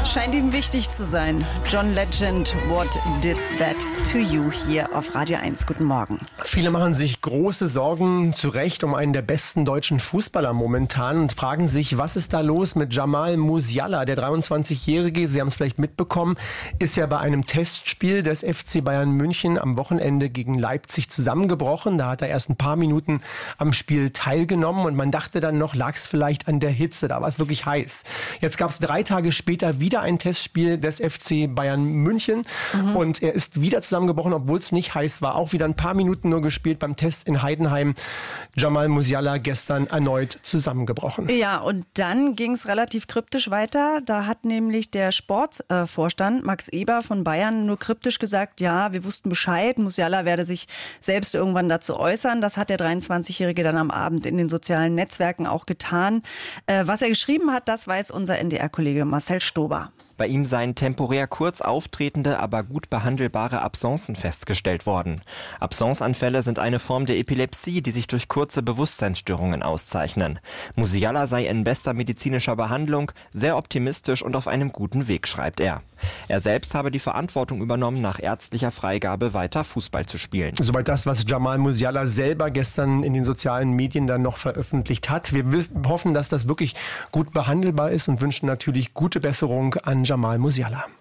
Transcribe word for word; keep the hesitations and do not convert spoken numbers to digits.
Scheint ihm wichtig zu sein. John Legend, What Did That To You hier auf Radio eins. Guten Morgen. Viele machen sich große Sorgen, zu Recht, um einen der besten deutschen Fußballer momentan und fragen sich, was ist da los mit Jamal Musiala? Der dreiundzwanzigjährige, Sie haben es vielleicht mitbekommen, ist ja bei einem Testspiel des F C Bayern München am Wochenende gegen Leipzig zusammengebrochen. Da hat er erst ein paar Minuten am Spiel teilgenommen und man dachte dann noch, lag es vielleicht an der Hitze, da war es wirklich heiß. Jetzt gab es drei Tage später wieder ein Testspiel des F C Bayern München mhm. und er ist wieder zusammengebrochen, obwohl es nicht heiß war. Auch wieder ein paar Minuten nur gespielt beim Test in Heidenheim. Jamal Musiala gestern erneut zusammengebrochen. Ja, und dann ging es relativ kryptisch weiter. Da hat nämlich der Sportvorstand Max Eber von Bayern nur kryptisch gesagt, ja, wir wussten Bescheid, Musiala werde sich selbst irgendwann dazu äußern. Das hat der dreiundzwanzigjährige dann am Abend in den sozialen Netzwerken auch getan. Äh, was er geschrieben hat, das weiß unser N D R-Kollege Marcel Stober. Bei ihm seien temporär kurz auftretende, aber gut behandelbare Absencen festgestellt worden. Absenceanfälle sind eine Form der Epilepsie, die sich durch kurze Bewusstseinsstörungen auszeichnen. Musiala sei in bester medizinischer Behandlung, sehr optimistisch und auf einem guten Weg, schreibt er. Er selbst habe die Verantwortung übernommen, nach ärztlicher Freigabe weiter Fußball zu spielen. Soweit das, was Jamal Musiala selber gestern in den sozialen Medien dann noch veröffentlicht hat. Wir hoffen, dass das wirklich gut behandelbar ist und wünschen natürlich gute Besserung an Jamal Musiala.